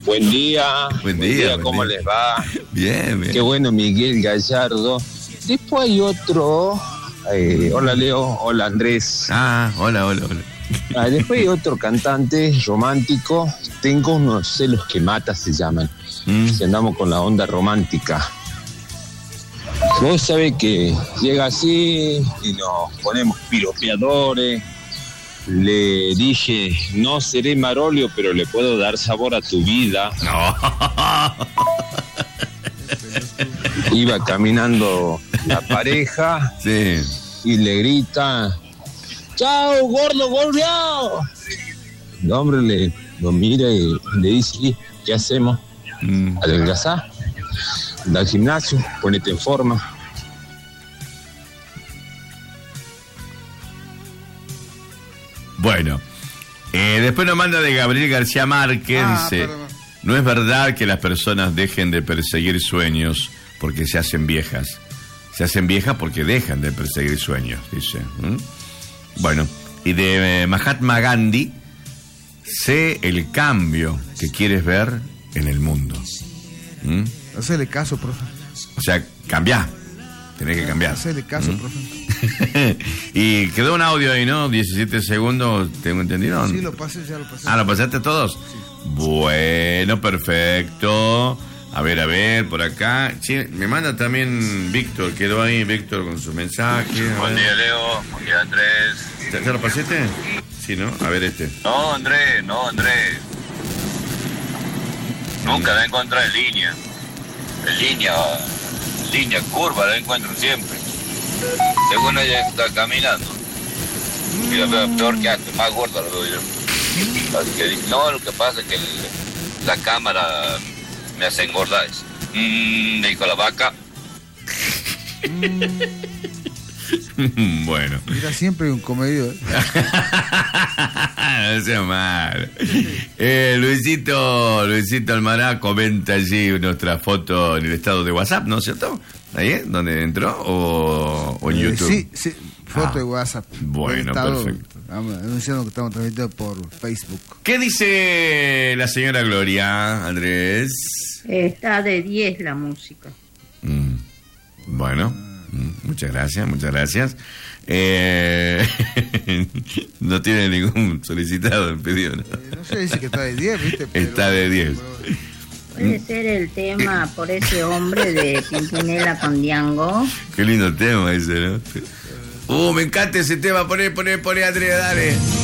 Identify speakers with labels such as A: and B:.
A: Buen día.
B: Buen día.
A: ¿Cómo les va?
B: Bien, bien.
A: Qué bueno, Miguel Gallardo. Después hay otro. Hola, Leo. Hola, Andrés.
B: Hola.
A: Después hay otro cantante romántico. Tengo unos celos que mata, se llaman. Si andamos con la onda romántica. Vos sabés que llega así y nos ponemos piropeadores. Le dije, no seré Marolio, pero le puedo dar sabor a tu vida.
B: No.
A: Iba caminando la pareja,
B: Sí.
A: Y le grita, ¡chao, gordo, golpeado! El hombre lo mira y le dice, ¿qué hacemos? Adelgazá, anda al gimnasio, ponete en forma.
B: Bueno, después nos manda de Gabriel García Márquez, dice,
C: perdón.
B: no es verdad que las personas dejen de perseguir sueños porque se hacen viejas. Se hacen viejas porque dejan de perseguir sueños, dice. Bueno, y de Mahatma Gandhi, sé el cambio que quieres ver en el mundo.
C: Hacele caso, profe.
B: O sea, cambiá. Tenés que cambiar.
C: Hacele caso, profe.
B: Y quedó un audio ahí, ¿no? 17 segundos, ¿tengo entendido?
C: Sí, ya lo pasé.
B: ¿Lo pasaste todos? Sí. Bueno, perfecto. A ver, por acá. Sí, me manda también Víctor, quedó ahí Víctor con su mensaje.
D: Buen día, Leo. Buen día, Andrés.
B: ¿Ya lo pasaste? Sí, ¿no? A ver este.
D: No, Andrés. Nunca la encuentro en línea. Línea curva la encuentro siempre. Según ella está caminando. Y la veo peor que antes, más gorda la veo yo. Así que no, lo que pasa es que la cámara me hace engordar. Dijo la vaca.
B: Bueno.
C: Mira, siempre un comedido.
B: No sea mal. Luisito Almará comenta allí nuestra foto en el estado de WhatsApp, ¿no es cierto? ¿Ahí donde entró o en YouTube?
C: Sí, foto de WhatsApp.
B: Bueno, perfecto.
C: Anunciando que estamos transmitiendo por Facebook.
B: ¿Qué dice la señora Gloria, Andrés?
E: Está de 10 la música.
B: Bueno, muchas gracias. No tiene ningún solicitado el pedido, ¿no?
C: No sé, dice que está de 10, ¿viste? Pero,
B: está de 10.
E: Puede ser el tema por ese hombre de Pimpinela con Diango.
B: Qué lindo tema ese, ¿no? Me encanta ese tema. Poné, Andrea, dale.